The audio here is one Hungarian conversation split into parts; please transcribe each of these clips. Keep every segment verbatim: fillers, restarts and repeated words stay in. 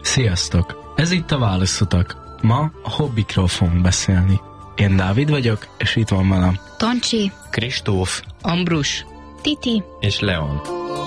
Sziasztok! Ez itt a Válaszutak. Ma a hobbikról fogunk beszélni. Én Dávid vagyok, és itt van velem Toncsi, Kristóf, Ambrus, Titi és Leon.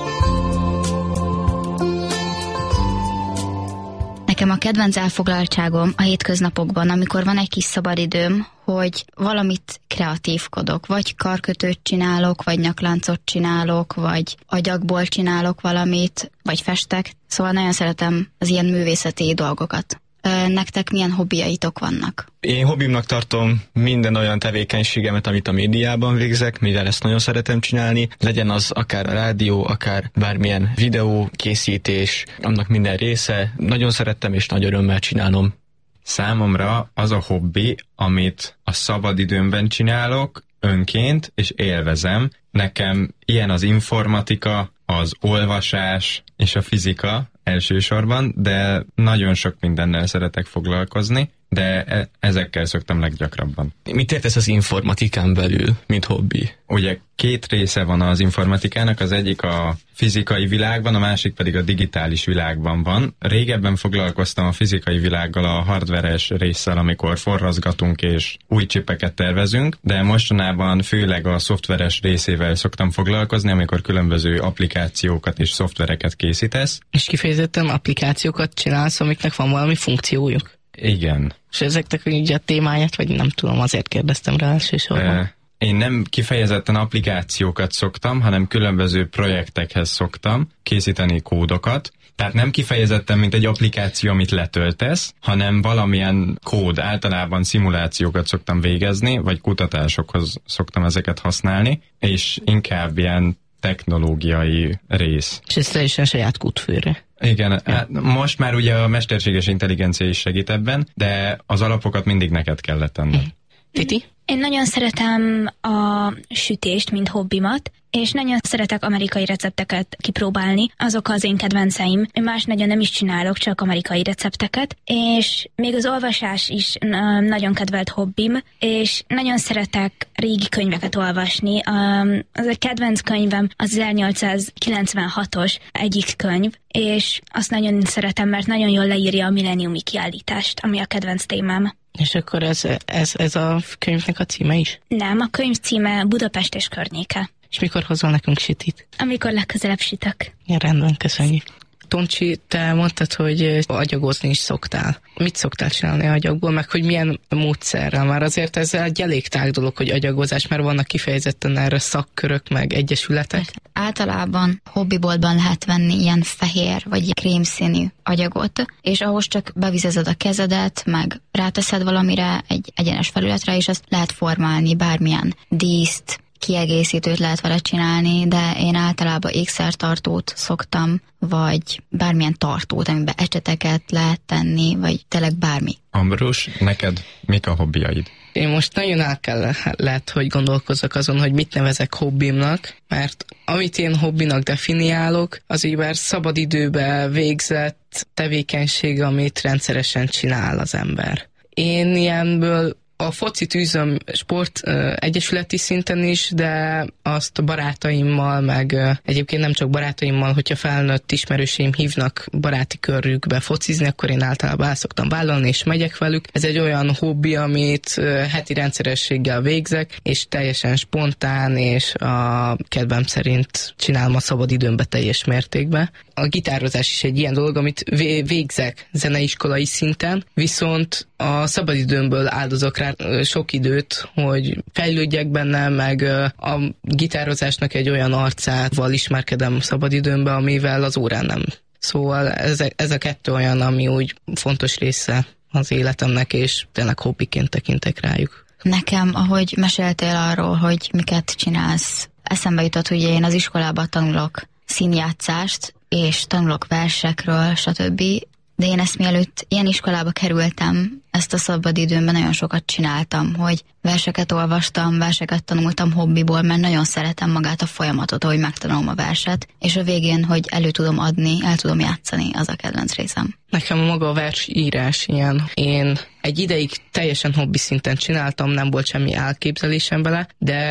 Nekem a kedvenc elfoglaltságom a hétköznapokban, amikor van egy kis szabadidőm, hogy valamit kreatívkodok, vagy karkötőt csinálok, vagy nyakláncot csinálok, vagy agyagból csinálok valamit, vagy festek. Szóval nagyon szeretem az ilyen művészeti dolgokat. Nektek milyen hobbiaitok vannak? Én hobbimnak tartom minden olyan tevékenységemet, amit a médiában végzek, mivel ezt nagyon szeretem csinálni. Legyen az akár a rádió, akár bármilyen videókészítés, annak minden része. Nagyon szerettem és nagy örömmel csinálom. Számomra az a hobbi, amit a szabadidőmben csinálok, önként, és élvezem. Nekem ilyen az informatika, az olvasás és a fizika elsősorban, de nagyon sok mindennel szeretek foglalkozni, de e- ezekkel szoktam leggyakrabban. Mit értesz az informatikán belül, mint hobbi? Ugye két része van az informatikának, az egyik a fizikai világban, a másik pedig a digitális világban van. Régebben foglalkoztam a fizikai világgal, a hardveres résszel, amikor forrazgatunk és új csipeket tervezünk, de mostanában főleg a szoftveres részével szoktam foglalkozni, amikor különböző applikációkat és szoftvereket készítesz. És kifejezetten applikációkat csinálsz, amiknek van valami funkciójuk? Igen. És ezeknek ugye a témáját, vagy nem tudom, azért kérdeztem rá elsősorban. E- Én nem kifejezetten applikációkat szoktam, hanem különböző projektekhez szoktam készíteni kódokat. Tehát nem kifejezetten, mint egy applikáció, amit letöltesz, hanem valamilyen kód, általában szimulációkat szoktam végezni, vagy kutatásokhoz szoktam ezeket használni, és inkább ilyen technológiai rész. És ez teljesen saját kútfőre. Igen, hát most már ugye a mesterséges intelligencia is segít ebben, de az alapokat mindig neked kellett tenned. Hm. Titi? Én nagyon szeretem a sütést, mint hobbimat, és nagyon szeretek amerikai recepteket kipróbálni, azok az én kedvenceim. Én más nagyon nem is csinálok, csak amerikai recepteket, és még az olvasás is nagyon kedvelt hobbim, és nagyon szeretek régi könyveket olvasni. Az a kedvenc könyvem az ezernyolcszázkilencvenhatos egyik könyv, és azt nagyon szeretem, mert nagyon jól leírja a milleniumi kiállítást, ami a kedvenc témám. És akkor ez, ez, ez a könyvnek a címe is? Nem, a könyv címe Budapest és környéke. És mikor hozol nekünk sütit? Amikor legközelebb sütök. Ja, rendben, köszönjük. Toncsi, te mondtad, hogy agyagozni is szoktál. Mit szoktál csinálni agyagból, meg hogy milyen módszerrel? Már azért ez egy elég tág dolog, hogy agyagozás, mert vannak kifejezetten erre szakkörök, meg egyesületek. Általában hobbiboltban lehet venni ilyen fehér vagy krémszínű agyagot, és ahhoz csak bevizezed a kezedet, meg ráteszed valamire, egy egyenes felületre, és azt lehet formálni, bármilyen díszt, kiegészítőt lehet vele csinálni, de én általában ékszertartót szoktam, vagy bármilyen tartót, amiben ecseteket lehet tenni, vagy tényleg bármi. Ambrus, neked mik a hobbiaid? Én most nagyon el kellett, hogy gondolkozzak azon, hogy mit nevezek hobbimnak, mert amit én hobbinak definiálok, az így már szabadidőben végzett tevékenység, amit rendszeresen csinál az ember. Én ilyenből a focit űzöm sport uh, egyesületi szinten is, de azt barátaimmal, meg uh, egyébként nem csak barátaimmal, hogyha felnőtt ismerőseim hívnak baráti körükbe focizni, akkor én általában el szoktam vállalni, és megyek velük. Ez egy olyan hobbi, amit uh, heti rendszerességgel végzek, és teljesen spontán, és a kedvem szerint csinálom a szabadidőmbe teljes mértékben. A gitározás is egy ilyen dolog, amit végzek zeneiskolai szinten, viszont a szabadidőmből áldozok rá sok időt, hogy fejlődjek benne, meg a gitározásnak egy olyan arcával ismerkedem szabadidőmben, amivel az órán nem. Szóval ez, ez a kettő olyan, ami úgy fontos része az életemnek, és tényleg hobbiként tekintek rájuk. Nekem, ahogy meséltél arról, hogy miket csinálsz, eszembe jutott, hogy én az iskolában tanulok színjátszást, és tanulok versekről, stb., de én ezt mielőtt ilyen iskolába kerültem, ezt a szabadidőmben nagyon sokat csináltam, hogy verseket olvastam, verseket tanultam hobbiból, mert nagyon szeretem magát a folyamatot, ahogy megtanulom a verset, és a végén, hogy elő tudom adni, el tudom játszani, az a kedvenc részem. Nekem maga a versírás ilyen. Én egy ideig teljesen hobbi szinten csináltam, nem volt semmi elképzelésem vele, de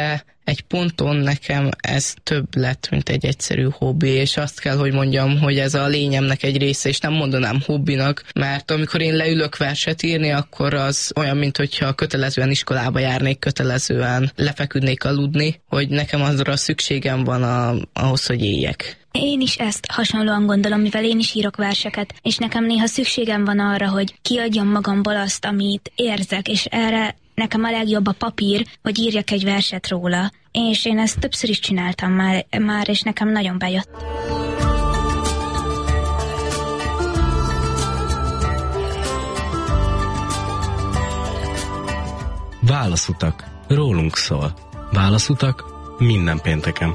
egy ponton nekem ez több lett, mint egy egyszerű hobbi, és azt kell, hogy mondjam, hogy ez a lényemnek egy része, és nem mondanám hobbinak, mert amikor én leülök verset írni, akkor az olyan, mint hogyha kötelezően iskolába járnék, kötelezően lefeküdnék aludni, hogy nekem azra szükségem van a, ahhoz, hogy éljek. Én is ezt hasonlóan gondolom, mivel én is írok verseket, és nekem néha szükségem van arra, hogy kiadjam magamból azt, amit érzek, és erre nekem a legjobb a papír, hogy írjak egy verset róla. És én ezt többször is csináltam már, már és nekem nagyon bejött. Válaszutak. Rólunk szól. Válaszutak minden pénteken.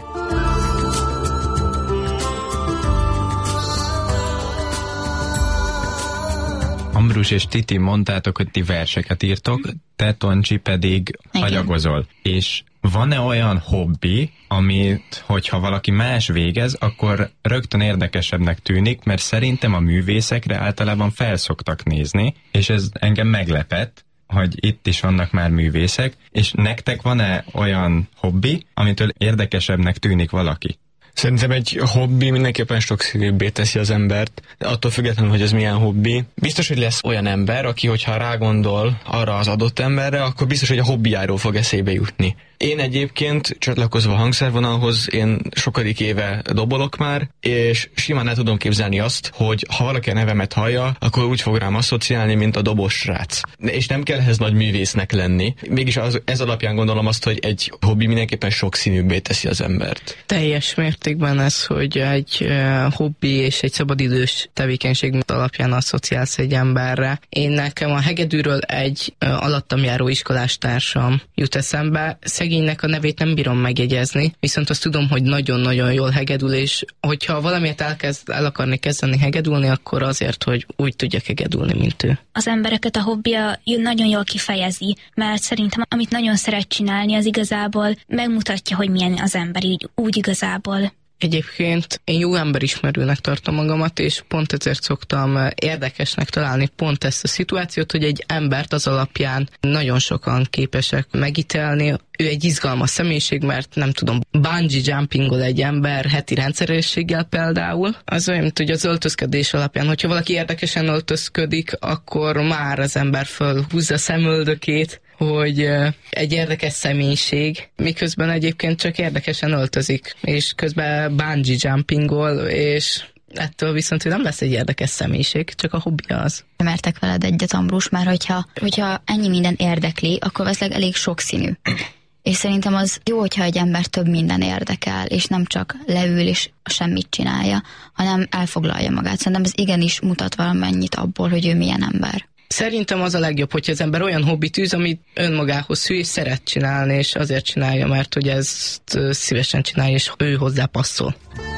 Ambrus és Titi, mondtátok, hogy ti verseket írtok, te, Toncsi, pedig Igen. agyagozol. És van-e olyan hobbi, amit, hogyha valaki más végez, akkor rögtön érdekesebbnek tűnik, mert szerintem a művészekre általában felszoktak nézni, és ez engem meglepett, hogy itt is vannak már művészek, és nektek van-e olyan hobbi, amitől érdekesebbnek tűnik valaki? Szerintem egy hobbi mindenképpen sokszínűbbé teszi az embert, de attól függetlenül, hogy ez milyen hobbi. Biztos, hogy lesz olyan ember, aki, hogyha rágondol arra az adott emberre, akkor biztos, hogy a hobbijáról fog eszébe jutni. Én egyébként, csatlakozva a hangszervonalhoz, én sokadik éve dobolok már, és simán el tudom képzelni azt, hogy ha valaki a nevemet hallja, akkor úgy fog rám asszociálni, mint a dobos srác. És nem kell ehhez nagy művésznek lenni. Mégis az, ez alapján gondolom azt, hogy egy hobbi mindenképpen sokszínűbbé teszi az embert. Teljes mértékben ez, hogy egy uh, hobbi és egy szabadidős tevékenység alapján asszociálsz egy emberre. Én nekem a hegedűről egy uh, alattam járó iskolás társam jut eszembe. Szegénynek a nevét nem bírom megjegyezni, viszont azt tudom, hogy nagyon-nagyon jól hegedül, és hogyha valamiért elkezd, el akarni kezdeni hegedülni, akkor azért, hogy úgy tudjak hegedülni, mint ő. Az embereket a hobbija nagyon jól kifejezi, mert szerintem amit nagyon szeret csinálni, az igazából megmutatja, hogy milyen az ember így, úgy igazából. Egyébként én jó emberismerőnek tartom magamat, és pont ezért szoktam érdekesnek találni pont ezt a szituációt, hogy egy embert az alapján nagyon sokan képesek megítélni. Ő egy izgalmas személyiség, mert nem tudom, bungee jumpingol egy ember heti rendszerességgel például. Az olyan, mint hogy az öltözködés alapján, hogyha valaki érdekesen öltözködik, akkor már az ember fölhúzza a szemöldökét, hogy egy érdekes személyiség, miközben egyébként csak érdekesen öltözik, és közben bungee jumpingol, és ettől viszont ő nem lesz egy érdekes személyiség, csak a hobbija az. Mertek veled egyet, Ambrus, már hogyha, hogyha ennyi minden érdekli, akkor valószínűleg elég sokszínű. És szerintem az jó, hogyha egy ember több minden érdekel, és nem csak leül és semmit csinálja, hanem elfoglalja magát. Szerintem ez igenis mutat valamennyit abból, hogy ő milyen ember. Szerintem az a legjobb, hogyha az ember olyan hobbit űz, amit önmagához szű, és szeret csinálni, és azért csinálja, mert hogy ezt szívesen csinálja, és ő hozzá passzol.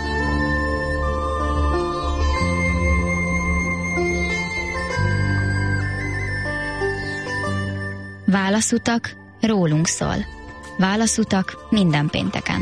Válaszutak, rólunk szól. Válaszutak minden pénteken.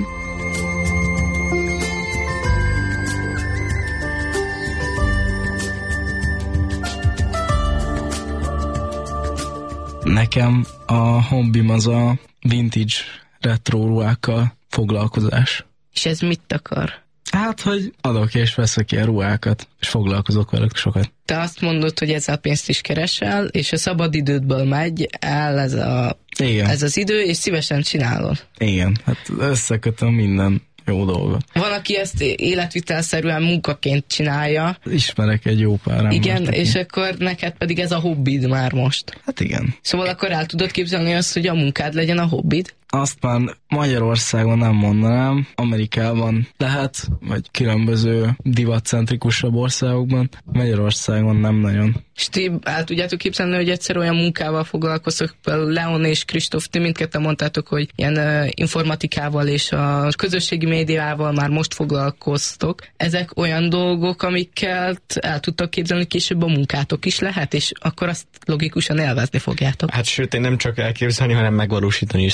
Nekem a hobbim az a vintage retro ruhákkal foglalkozás. És ez mit akar? Hát, hogy adok és veszek ilyen ruhákat, és foglalkozok velük sokat. Te azt mondod, hogy ezzel pénzt is keresel, és a szabadidődből megy el ez, a, ez az idő, és szívesen csinálod. Igen, hát összekötöm minden jó dolgot. Van, aki ezt életvitelszerűen munkaként csinálja. Ismerek egy jó pár. Igen, és akkor neked pedig ez a hobbid már most. Hát igen. Szóval akkor el tudod képzelni azt, hogy a munkád legyen a hobbid? Azt már Magyarországon nem mondanám, Amerikában lehet, vagy különböző divatcentrikusabb országokban, Magyarországon nem nagyon. És ti el tudjátok képzelni, hogy egyszer olyan munkával foglalkoztok, például Leon és Kristóf, ti mindketten mondtátok, hogy ilyen uh, informatikával és a közösségi médiával már most foglalkoztok. Ezek olyan dolgok, amikkel el tudtok képzelni, hogy később a munkátok is lehet, és akkor azt logikusan élvezni fogjátok. Hát sőt, én nem csak elképzelni, hanem megvalósítani is szeretném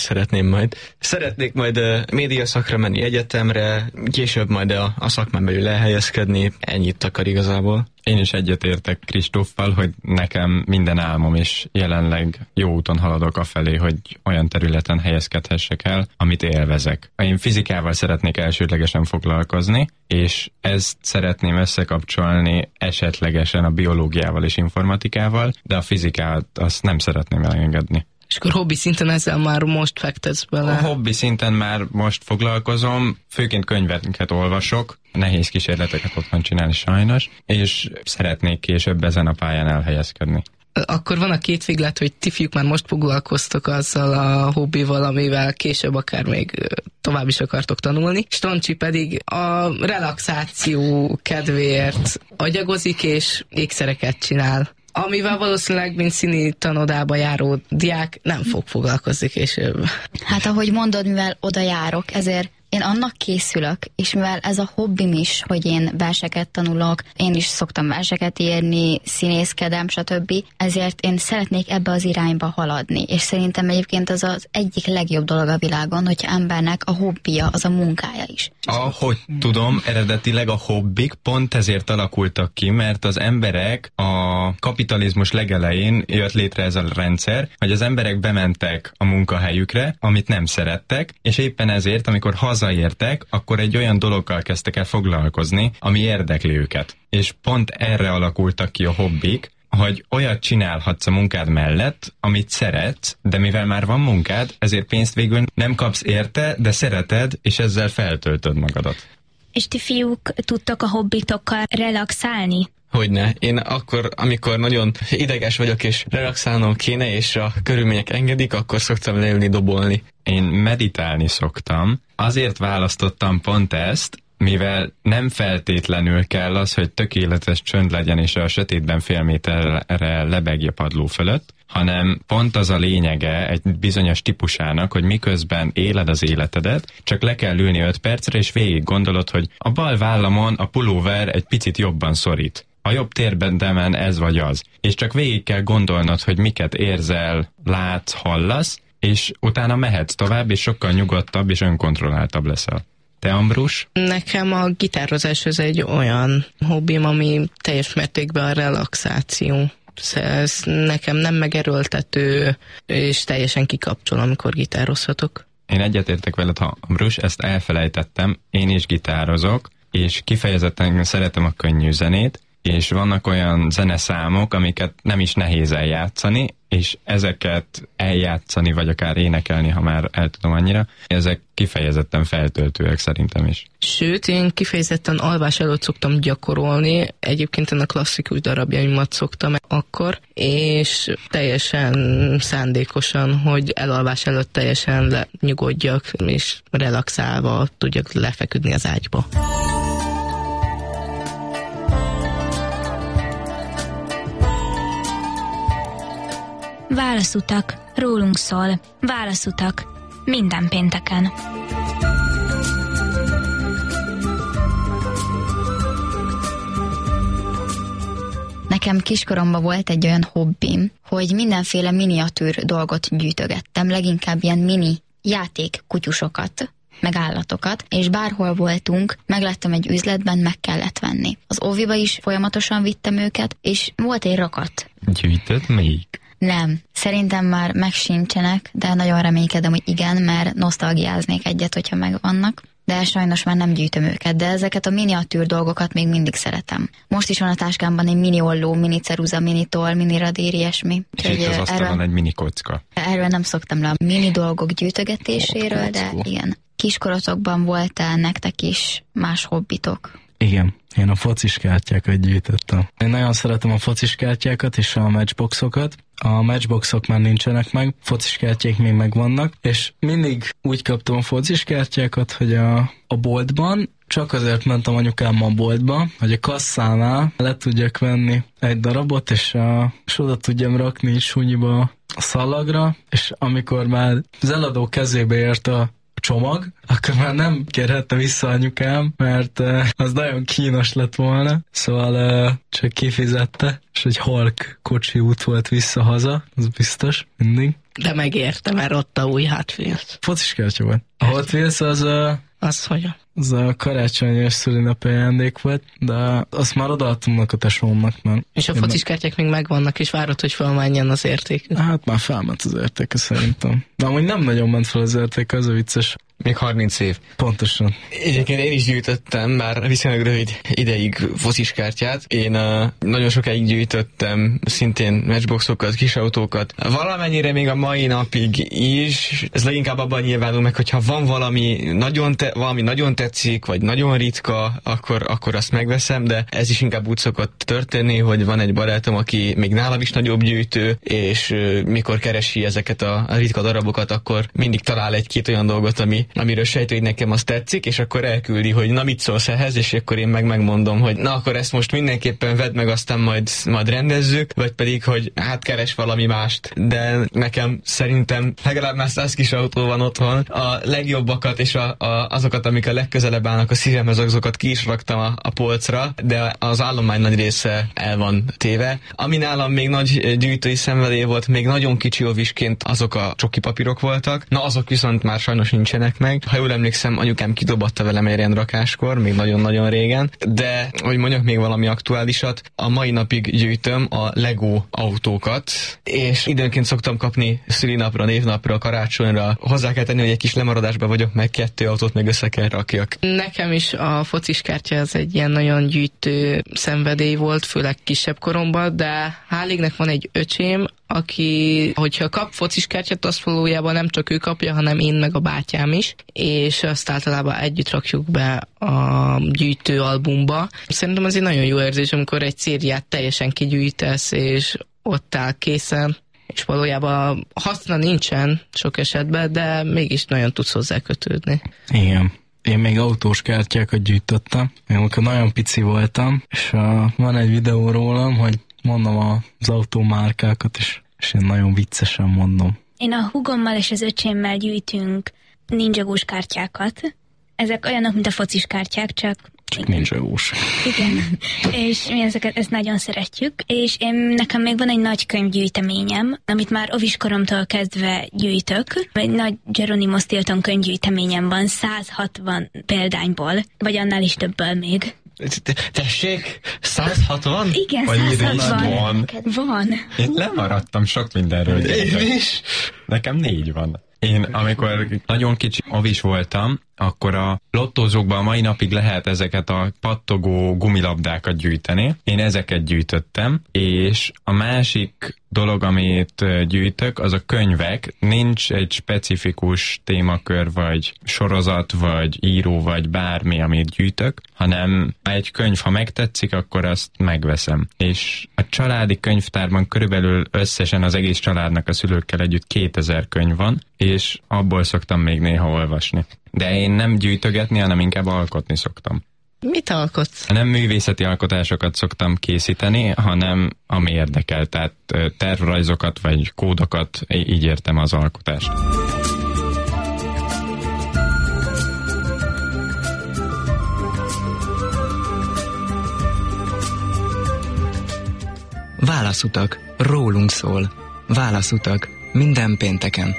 mondanám majd. Szeretnék majd uh, média szakra menni egyetemre, később majd a, a szakmán belül elhelyezkedni, ennyit akar igazából. Én is egyetértek Kristóffal, hogy nekem minden álmom, és jelenleg jó úton haladok afelé, hogy olyan területen helyezkedhessek el, amit élvezek. Én fizikával szeretnék elsődlegesen foglalkozni, és ezt szeretném összekapcsolni esetlegesen a biológiával és informatikával, de a fizikát azt nem szeretném elengedni. És akkor hobbi szinten ezzel már most fektetsz bele? A hobbi szinten már most foglalkozom, főként könyveket olvasok, nehéz kísérleteket otthon csinálni sajnos, és szeretnék később ezen a pályán elhelyezkedni. Akkor van a két véglet, hogy ti fiúk már most foglalkoztok azzal a hobbival, amivel később akár még tovább is akartok tanulni. Stoncsi pedig a relaxáció kedvéért agyagozik és ékszereket csinál, amivel valószínűleg, mint színi tanodába járó diák nem fog foglalkozni később. Hát ahogy mondod, mivel oda járok, ezért én annak készülök, és mivel ez a hobbim is, hogy én verseket tanulok, én is szoktam verseket írni, színészkedem, stb. Ezért én szeretnék ebbe az irányba haladni, és szerintem egyébként az az egyik legjobb dolog a világon, hogyha embernek a hobbija, az a munkája is. Ahogy tudom, eredetileg a hobbik pont ezért alakultak ki, mert az emberek a kapitalizmus legelején jött létre ez a rendszer, hogy az emberek bementek a munkahelyükre, amit nem szerettek, és éppen ezért, amikor hazaértek, akkor egy olyan dologgal kezdtek el foglalkozni, ami érdekli őket. És pont erre alakultak ki a hobbik, hogy olyat csinálhatsz a munkád mellett, amit szeretsz, de mivel már van munkád, ezért pénzt végül nem kapsz érte, de szereted, és ezzel feltöltöd magadat. És ti fiúk tudtok a hobbitokkal relaxálni? Hogyne. Én akkor, amikor nagyon ideges vagyok, és relaxálnom kéne, és a körülmények engedik, akkor szoktam leülni dobolni. Én meditálni szoktam. Azért választottam pont ezt, mivel nem feltétlenül kell az, hogy tökéletes csönd legyen, és a sötétben fél méterre lebegj a padló fölött, hanem pont az a lényege egy bizonyos típusának, hogy miközben éled az életedet, csak le kell ülni öt percre, és végig gondolod, hogy a bal vállamon a pulóver egy picit jobban szorít. A jobb térbendemen ez vagy az. És csak végig kell gondolnod, hogy miket érzel, látsz, hallasz, és utána mehetsz tovább, és sokkal nyugodtabb és önkontrolláltabb leszel. Te, Ambrus? Nekem a gitározás ez egy olyan hobbim, ami teljes mértékben a relaxáció. Ez nekem nem megerőltető, és teljesen kikapcsol, amikor gitározhatok. Én egyetértek veled, ha Ambrus, ezt elfelejtettem, én is gitározok, és kifejezetten szeretem a könnyű zenét, és vannak olyan zeneszámok, amiket nem is nehéz eljátszani, és ezeket eljátszani, vagy akár énekelni, ha már el tudom annyira, ezek kifejezetten feltöltőek szerintem is. Sőt, én kifejezetten alvás előtt szoktam gyakorolni, egyébként ennek klasszikus darabjaimat szoktam akkor, és teljesen szándékosan, hogy elalvás előtt teljesen nyugodjak, és relaxálva tudjak lefeküdni az ágyba. Válaszutak, rólunk szól. Válaszutak, minden pénteken. Nekem kiskoromban volt egy olyan hobbim, hogy mindenféle miniatűr dolgot gyűjtögettem, leginkább ilyen mini játék kutyusokat, meg állatokat, és bárhol voltunk, megláttam egy üzletben, meg kellett venni. Az óviba is folyamatosan vittem őket, és volt egy rakat. Gyűjtöd még? Nem. Szerintem már megsincsenek, de nagyon reménykedem, hogy igen, mert nosztalgiáznék egyet, hogyha megvannak. De sajnos már nem gyűjtöm őket, de ezeket a miniatűr dolgokat még mindig szeretem. Most is van a táskámban egy mini olló, mini ceruza, mini toll, mini radír, ilyesmi. És itt az asztalon erről, egy mini kocka. Erről nem szoktam le a mini dolgok gyűjtögetéséről, de igen. Kiskorotokban volt-e nektek is más hobbitok? Igen, én a fociskártyákat gyűjtöttem. Én nagyon szeretem a fociskártyákat és a matchboxokat. A matchboxok már nincsenek meg, fociskártyák még megvannak, és mindig úgy kaptam a fociskártyákat, hogy a, a boltban, csak azért mentem anyukámmal a boltba, hogy a kasszánál le tudjak venni egy darabot, és, a, és oda tudjam rakni sunyiba a szalagra, és amikor már az eladó kezébe ért a csomag, akkor már nem kérhette vissza anyukám, mert uh, az nagyon kínos lett volna, szóval uh, csak kifizette, és egy Hulk kocsi út volt vissza-haza, az biztos, mindig. De megérte, mert ott a új Hot Wheels. Focis kártya volt. A Hot Wheels az... Uh, az hogyan? Az a karácsonyos szülinapi ajándék volt, de azt már odaadtam a tesómnak, mert... És a focis kártyák még megvannak, és várod, hogy felmenjen az érték. Hát már felment az értéke szerintem. De amúgy nem nagyon ment fel az értéke, az a vicces. Még harminc év. Pontosan. Egyébként én is gyűjtöttem már viszonylag rövid ideig focis kártyát. Én uh, nagyon sokáig gyűjtöttem szintén matchboxokat, kisautókat. Valamennyire még a mai napig is. Ez leginkább abban nyilvánul meg, hogyha van valami nagyon, te- valami nagyon tetszik, vagy nagyon ritka, akkor, akkor azt megveszem, de ez is inkább úgy szokott történni, hogy van egy barátom, aki még nálam is nagyobb gyűjtő, és uh, mikor keresi ezeket a, a ritka darabokat, akkor mindig talál egy-két olyan dolgot, ami amiről sejtő, hogy nekem az tetszik, és akkor elküldi, hogy na mit szólsz ehhez, és akkor én meg megmondom, hogy na akkor ezt most mindenképpen vedd meg, aztán majd, majd rendezzük, vagy pedig, hogy hát keres valami mást. De nekem szerintem legalább már száz kis autó van otthon, a legjobbakat és a, a, azokat, amik a legközelebb állnak a szívemhez, azokat ki is raktam a, a polcra, de az állomány nagy része el van téve. Ami nálam még nagy gyűjtői szenvedély volt, még nagyon kicsi ovisként azok a csoki papírok voltak, na azok viszont már sajnos nincsenek meg. Ha jól emlékszem, anyukám kidobatta velem egy rakáskor, még nagyon-nagyon régen, de hogy mondjak még valami aktuálisat, a mai napig gyűjtöm a Lego autókat, és időnként szoktam kapni szülinapra, névnapra, karácsonyra. Hozzá kell tenni, hogy egy kis lemaradásban vagyok, meg kettő autót meg össze kell rakjak. Nekem is a focis kártya az egy ilyen nagyon gyűjtő szenvedély volt, főleg kisebb koromban, de hál' égnek van egy öcsém, aki, hogyha kap focis kártyát, azt valójában nem csak ő kapja, hanem én meg a bátyám is, és azt általában együtt rakjuk be a gyűjtőalbumba. Szerintem ez egy nagyon jó érzés, amikor egy szériát teljesen kigyűjtesz, és ott áll készen, és valójában haszna nincsen sok esetben, de mégis nagyon tudsz hozzá kötődni. Igen. Én még autós kártyákat gyűjtöttem, én amikor nagyon pici voltam, és uh, van egy videó rólam, hogy mondom az autómárkákat, és, és én nagyon viccesen mondom. Én a húgommal és az öcsémmel gyűjtünk ninjagós kártyákat. Ezek olyanok, mint a focis kártyák, csak... Csak ninjagós. Igen, és mi ezeket ezt nagyon szeretjük, és én, nekem még van egy nagy könyvgyűjteményem, amit már oviskoromtól kezdve gyűjtök. Egy nagy Geronimo Stilton könyvgyűjteményem van, száz hatvan példányból, vagy annál is többből még. Tessék, száz hatvan? Igen, száz hatvan. Van. Van. Én lemaradtam sok mindenről. Én is. Nekem négy van. Én, amikor nagyon kicsi avis voltam, akkor a lottózókban a mai napig lehet ezeket a pattogó gumilabdákat gyűjteni. Én ezeket gyűjtöttem, és a másik dolog, amit gyűjtök, az a könyvek. Nincs egy specifikus témakör, vagy sorozat, vagy író, vagy bármi, amit gyűjtök, hanem egy könyv, ha megtetszik, akkor azt megveszem. És a családi könyvtárban körülbelül összesen az egész családnak a szülőkkel együtt kétezer könyv van, és abból szoktam még néha olvasni. De én nem gyűjtögetni, hanem inkább alkotni szoktam. Mit alkotsz? Nem művészeti alkotásokat szoktam készíteni, hanem ami érdekel, tehát tervrajzokat vagy kódokat, így értem az alkotást. Válaszutak. Rólunk szól. Válaszutak. Minden pénteken.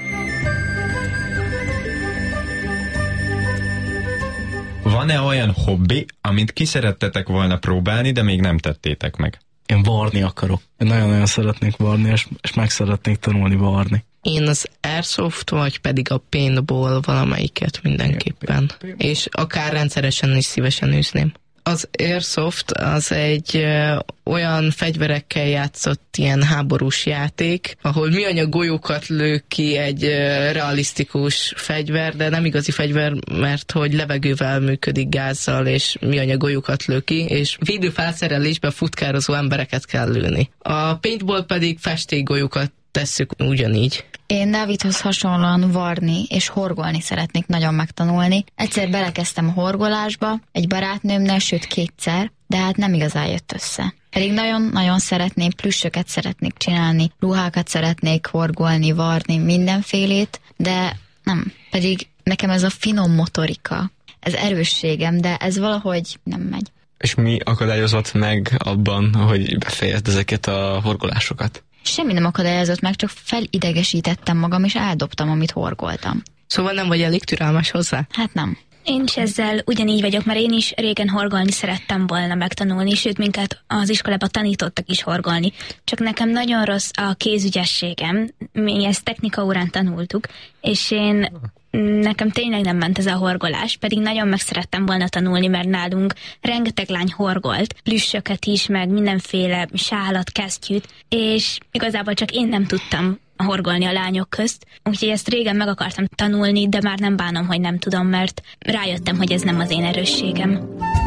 Van-e olyan hobbi, amit ki szerettetek volna próbálni, de még nem tettétek meg? Én varni akarok. Én nagyon-nagyon szeretnék varni, és, és meg szeretnék tanulni varni. Én az Airsoft, vagy pedig a paintball valamelyiket mindenképpen. És akár rendszeresen is szívesen űzném. Az Airsoft az egy ö, olyan fegyverekkel játszott ilyen háborús játék, ahol műanyag golyókat lő ki egy ö, realisztikus fegyver, de nem igazi fegyver, mert hogy levegővel működik, gázzal, és műanyag golyókat lő ki, és védőfelszerelésben futkározó embereket kell lőni. A paintball pedig festékgolyókat tesszük ugyanígy. Én Dávidhoz hasonlóan varni és horgolni szeretnék nagyon megtanulni. Egyszer belekezdtem a horgolásba, egy barátnőmnél, sőt kétszer, de hát nem igazán jött össze. Pedig nagyon-nagyon szeretném, plüssöket szeretnék csinálni, ruhákat szeretnék horgolni, varni, mindenfélét, de nem. Pedig nekem ez a finom motorika, ez erősségem, de ez valahogy nem megy. És mi akadályozott meg abban, hogy befejezd ezeket a horgolásokat? Semmi nem akadályozott meg, csak felidegesítettem magam, és eldobtam, amit horgoltam. Szóval nem vagy elég türelmes hozzá? Hát nem. Én is ezzel ugyanígy vagyok, mert én is régen horgolni szerettem volna megtanulni, sőt, minket az iskolában tanítottak is horgolni. Csak nekem nagyon rossz a kézügyességem, mi ezt technika órán tanultuk, és én nekem tényleg nem ment ez a horgolás, pedig nagyon meg szerettem volna tanulni, mert nálunk rengeteg lány horgolt, plüssöket is, meg mindenféle sálat, kesztyűt, és igazából csak én nem tudtam horgolni a lányok közt, úgyhogy ezt régen meg akartam tanulni, de már nem bánom, hogy nem tudom, mert rájöttem, hogy ez nem az én erősségem.